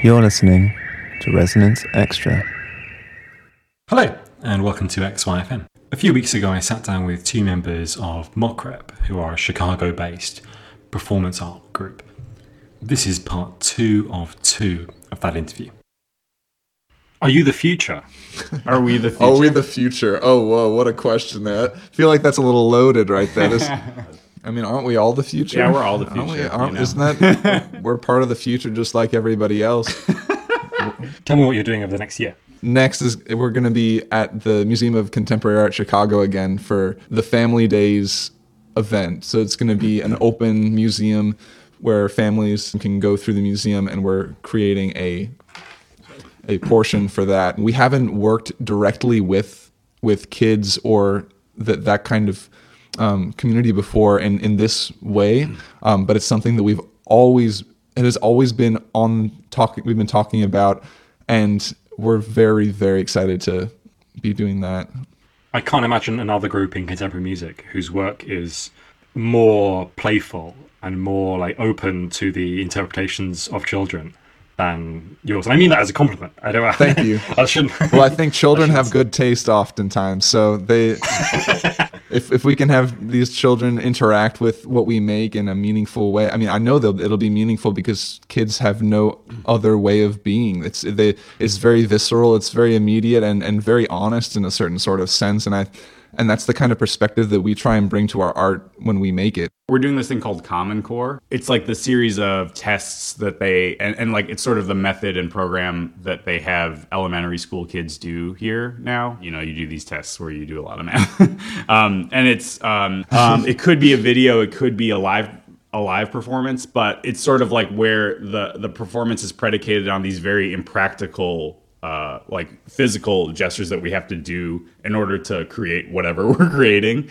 You're listening to Resonance Extra. Hello, and welcome to XYFM. A few weeks ago, I sat down with two members of Mockrep, who are a Chicago-based performance art group. This is part two of that interview. Are you the future? Are we the future? Are we the future? Oh, whoa, what a question there. I feel like that's a little loaded right there. I mean, aren't we all the future? Yeah, we're all the future. Isn't that, we're part of the future just like everybody else. Tell me what you're doing over the next year. Next is we're going to be at the Museum of Contemporary Art Chicago again for the Family Days event. So it's going to be an open museum where families can go through the museum, and we're creating a portion for that. We haven't worked directly with kids or that kind of community before in this way, but it's something that it has always been we've been talking about, and we're very, very excited to be doing that. I can't imagine another group in contemporary music whose work is more playful and more like open to the interpretations of children than yours. I mean that as a compliment. I don't. Thank you. I shouldn't. Well, I think children have good taste oftentimes, so they. If we can have these children interact with what we make in a meaningful way, I mean, I know it'll be meaningful because kids have no other way of being. It's very visceral, it's very immediate, and very honest in a certain sort of sense, and that's the kind of perspective that we try and bring to our art when we make it. We're doing this thing called Common Core. It's like the series of tests that and like it's sort of the method and program that they have elementary school kids do here now. You know, you do these tests where you do a lot of math. And it's it could be a video, it could be a live performance, but it's sort of like where the performance is predicated on these very impractical like physical gestures that we have to do in order to create whatever we're creating.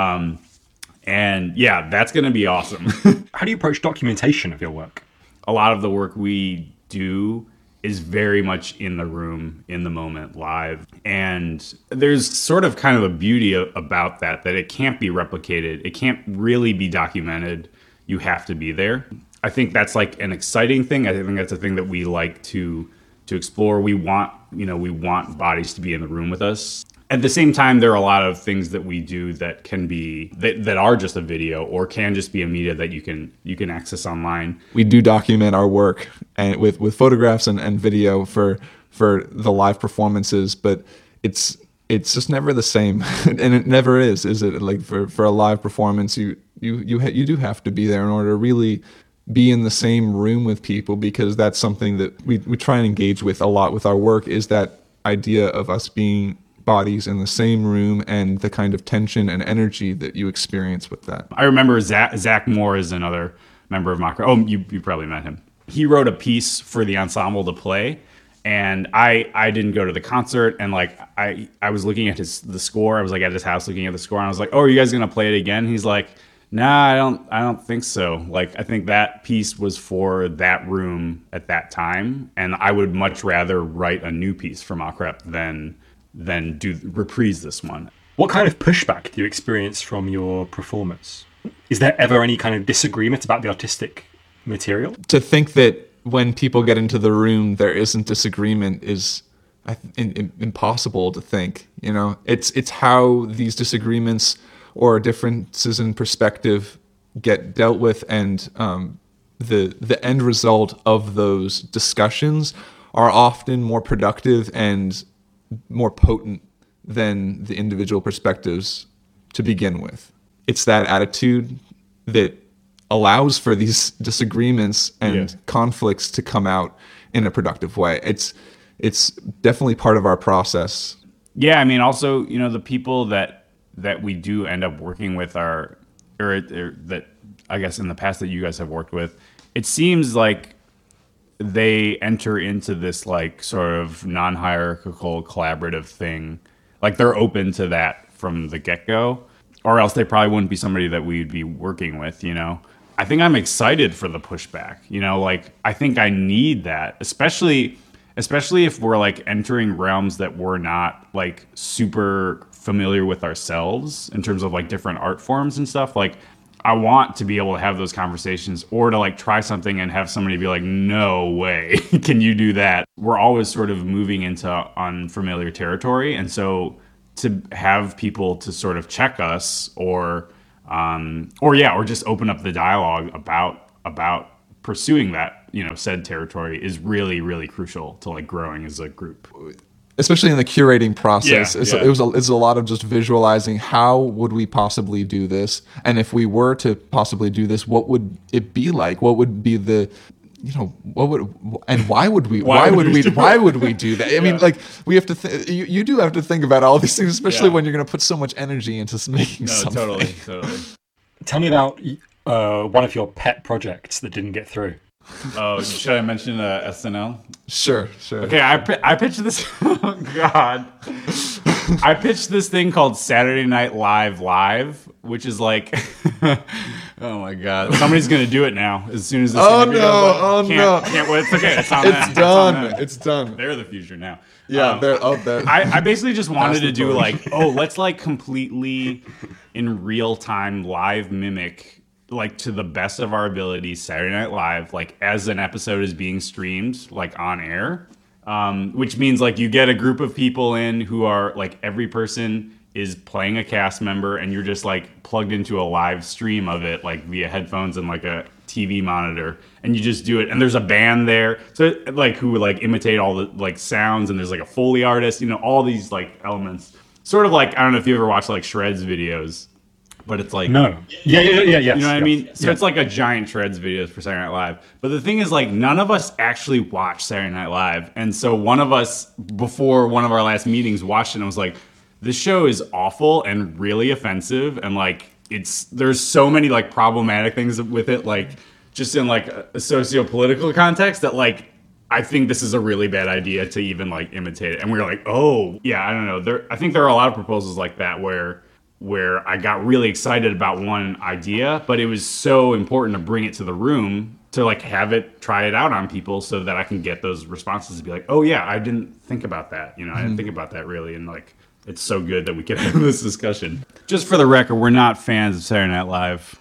And yeah, that's going to be awesome. How do you approach documentation of your work? A lot of the work we do is very much in the room, in the moment, live. And there's sort of kind of a beauty about that it can't be replicated. It can't really be documented. You have to be there. I think that's like an exciting thing. I think that's a thing that we like to explore. We want bodies to be in the room with us. At the same time, there are a lot of things that we do that can be that are just a video or can just be a media that you can access online. We do document our work and with photographs and video for the live performances, but it's just never the same, and it never is it? Like for a live performance, you do have to be there in order to really be in the same room with people, because that's something that we try and engage with a lot with our work, is that idea of us being bodies in the same room and the kind of tension and energy that you experience with that. I remember Zach Moore is another member of Mockrep. Oh, you probably met him. He wrote a piece for the ensemble to play, and I didn't go to the concert, and like I was looking at the score. I was like at his house looking at the score, and I was like, "Oh, are you guys gonna play it again?" He's like, "Nah, I don't think so. Like, I think that piece was for that room at that time, and I would much rather write a new piece for Mockrep than reprise this one." What kind of pushback do you experience from your performance? Is there ever any kind of disagreement about the artistic material? To think that when people get into the room there isn't disagreement is impossible to think. You know, it's how these disagreements or differences in perspective get dealt with, and the end result of those discussions are often more productive and more potent than the individual perspectives to begin with. It's that attitude that allows for these disagreements and conflicts to come out in a productive way. It's definitely part of our process. Yeah, I mean, also, you know, the people that we do end up working with are that I guess in the past that you guys have worked with, it seems like they enter into this like sort of non-hierarchical collaborative thing. Like they're open to that from the get-go, or else they probably wouldn't be somebody that we'd be working with, you know? I think I'm excited for the pushback, you know, like I think I need that, especially if we're like entering realms that we're not like super familiar with ourselves in terms of like different art forms and stuff. Like I want to be able to have those conversations, or to like try something and have somebody be like, no way, can you do that? We're always sort of moving into unfamiliar territory. And so to have people to sort of check us or just open up the dialogue about pursuing that, said territory is really, really crucial to like growing as a group. Especially in the curating process, Yeah, it's a lot of just visualizing how would we possibly do this, and if we were to possibly do this, what would it be like? What would be the, what would, and why would we do that? I mean, like we have to. You do have to think about all these things, especially when you're going to put so much energy into making something. Totally. Tell me about one of your pet projects that didn't get through. Oh, should I mention SNL? Sure. Okay, I pitched this. Oh God, I pitched this thing called Saturday Night Live, which is like, oh my God, somebody's gonna do it now as soon as this. No! Can't wait. It's okay. It's on them. It's done. They're the future now. Yeah, they're out there. I basically just wanted to do like, let's like completely in real time live mimic, like to the best of our ability, Saturday Night Live, like as an episode is being streamed, like on air, which means like you get a group of people in who are like every person is playing a cast member, and you're just like plugged into a live stream of it, like via headphones and like a TV monitor, and you just do it. And there's a band there, so like who like imitate all the like sounds, and there's like a Foley artist, all these like elements. Sort of like, I don't know if you ever watched like Shreds videos. But it's like... No. Yeah. You know what I mean? So it's like a giant Shreds videos for Saturday Night Live. But the thing is, like, none of us actually watch Saturday Night Live. And so one of us, before one of our last meetings, watched it and was like, this show is awful and really offensive. And, like, there's so many, like, problematic things with it, like, just in, like, a socio-political context that, like, I think this is a really bad idea to even, like, imitate it. And we were like, oh, yeah, I don't know. I think there are a lot of proposals like that where I got really excited about one idea, but it was so important to bring it to the room to like try it out on people so that I can get those responses to be like, oh yeah, I didn't think about that. I didn't think about that really. And like, it's so good that we can have this discussion. Just for the record, we're not fans of Saturday Night Live.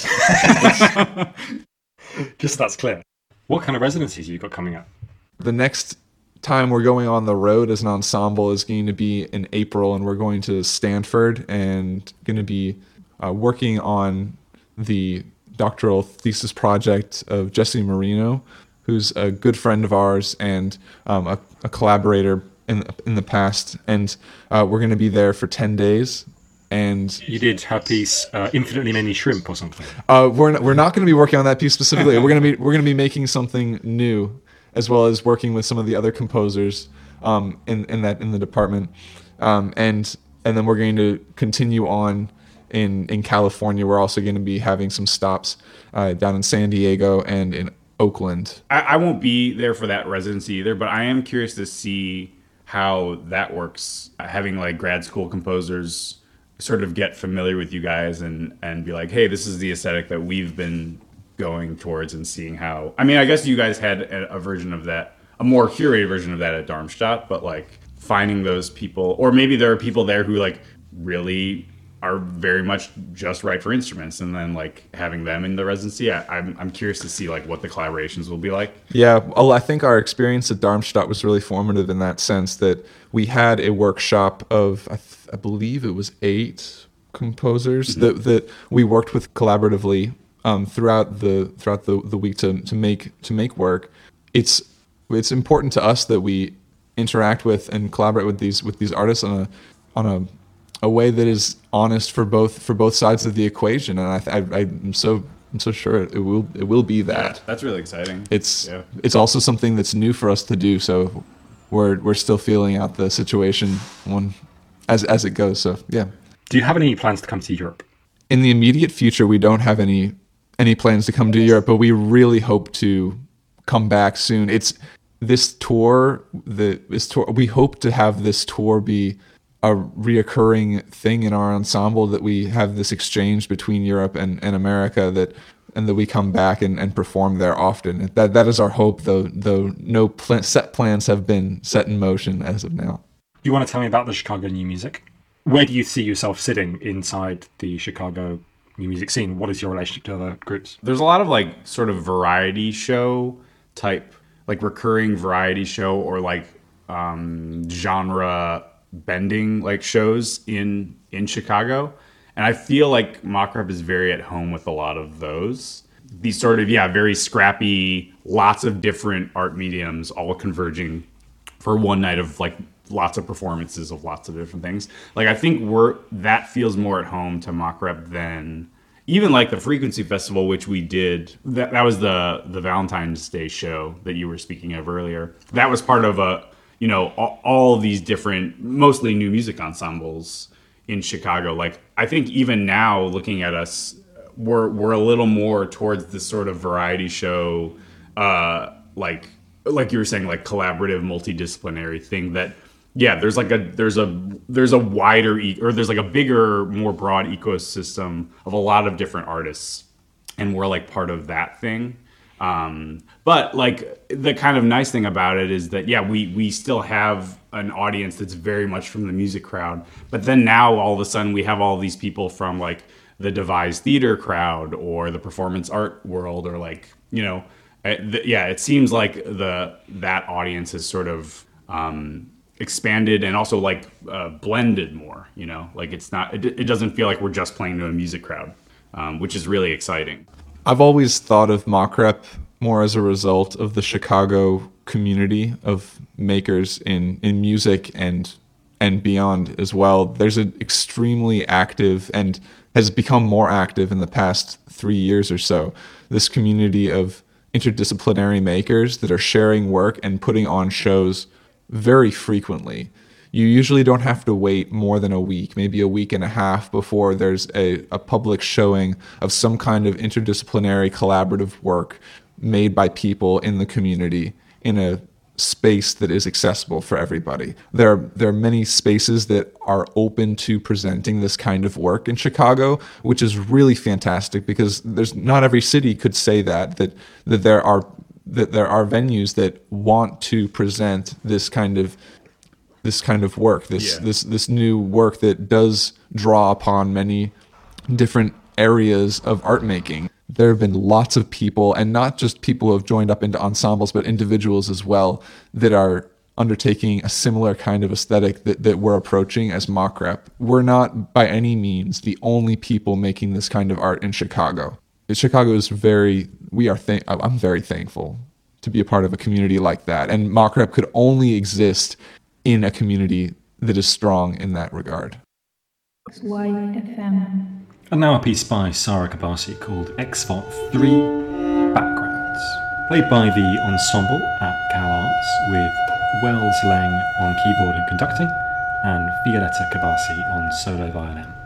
Just so that's clear. What kind of residencies have you got coming up? The next time we're going on the road as an ensemble is going to be in April, and we're going to Stanford and going to be working on the doctoral thesis project of Jesse Marino, who's a good friend of ours and a collaborator in the past. And we're going to be there for 10 days. And you did her piece, Infinitely Many Shrimp or something. We're not going to be working on that piece specifically. We're going to be making something new, as well as working with some of the other composers in the department, and then we're going to continue on in California. We're also going to be having some stops down in San Diego and in Oakland. I won't be there for that residency either, but I am curious to see how that works. Having like grad school composers sort of get familiar with you guys and be like, hey, this is the aesthetic that we've been going towards, and seeing how, I mean, I guess you guys had a version of that, a more curated version of that at Darmstadt, but like finding those people, or maybe there are people there who like really are very much just right for instruments, and then like having them in the residency. I'm curious to see like what the collaborations will be like. Yeah, well, I think our experience at Darmstadt was really formative in that sense, that we had a workshop of, I believe it was 8 composers that we worked with collaboratively throughout the week to make work. It's important to us that we interact with and collaborate with these artists on a way that is honest for both sides of the equation, and I'm so sure it will be that. Yeah, that's really exciting. It's also something that's new for us to do, so we're still feeling out the situation as it goes. So yeah. Do you have any plans to come to Europe? In the immediate future, we don't have any plans to come to Europe, but we really hope to come back soon. It's this tour. We hope to have this tour be a reoccurring thing in our ensemble, that we have this exchange between Europe and America, and that we come back and perform there often. That is our hope, though no set plans have been set in motion as of now. You want to tell me about the Chicago New Music? Where do you see yourself sitting inside the Chicago new music scene. What is your relationship to other groups? There's a lot of like sort of variety show type, like recurring variety show or like genre bending like shows in Chicago. And I feel like Mock Rep is very at home with a lot of those. These sort of, very scrappy, lots of different art mediums all converging for one night of like lots of performances of lots of different things. Like I think that feels more at home to Mock Rep than even like the Frequency Festival, which we did. That was the Valentine's Day show that you were speaking of earlier. That was part of all these different, mostly new music ensembles in Chicago. Like I think even now looking at us, we're a little more towards this sort of variety show, like you were saying, like collaborative, multidisciplinary thing that, there's a wider, there's like a bigger, more broad ecosystem of a lot of different artists. And we're like part of that thing. But like the kind of nice thing about it is that, we still have an audience that's very much from the music crowd. But then now all of a sudden we have all these people from like the devised theater crowd or the performance art world, or like, it seems like that audience has sort of expanded and also like blended more, like it doesn't feel like we're just playing to a music crowd, which is really exciting. I've always thought of Mock Rep more as a result of the Chicago community of makers in music and beyond as well. There's an extremely active and has become more active in the past 3 years or so, this community of interdisciplinary makers that are sharing work and putting on shows very frequently. You usually don't have to wait more than a week, maybe a week and a half before there's a public showing of some kind of interdisciplinary collaborative work made by people in the community in a space that is accessible for everybody. There are many spaces that are open to presenting this kind of work in Chicago, which is really fantastic because there's not every city could say that there are venues that want to present this kind of work, this new work that does draw upon many different areas of art making. There have been lots of people, and not just people who have joined up into ensembles, but individuals as well, that are undertaking a similar kind of aesthetic that we're approaching as Mock Rep. We're not by any means the only people making this kind of art in Chicago. Chicago is I'm very thankful to be a part of a community like that. And Mock Rep could only exist in a community that is strong in that regard. XYFM. And now a piece by Sarah Kabasi called XFOT 3 Backgrounds, played by the ensemble at Cal Arts with Wells Lang on keyboard and conducting, and Violetta Kabasi on solo violin.